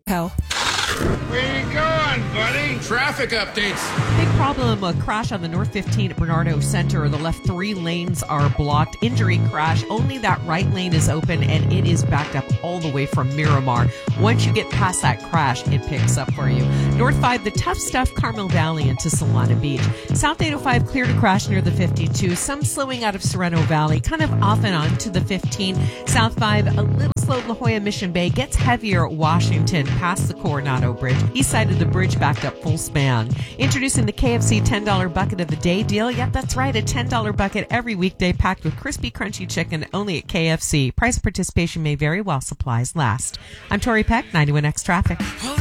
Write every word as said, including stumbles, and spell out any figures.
Hell. Where you going, buddy? Traffic updates. Big problem, a crash on the North fifteen at Bernardo Center. The left three lanes are blocked. Injury crash. Only that right lane is open, and it is backed up all the way from Miramar. Once you get past that crash, it picks up for you. North five, the tough stuff, Carmel Valley into Solana Beach. South eight oh five, clear to crash near the fifty-two. Some slowing out of Sereno Valley, kind of off and on to the fifteen. South five, a little slow La Jolla Mission Bay. Gets heavier at Washington past the Coronado Bridge. East side of the bridge backed up full span. Introducing the K F C ten dollar bucket of the day deal. Yep, that's right, a ten dollar bucket every weekday packed with crispy, crunchy chicken only at K F C. Price participation may vary while supplies last. I'm Tori Peck, ninety-one X Traffic.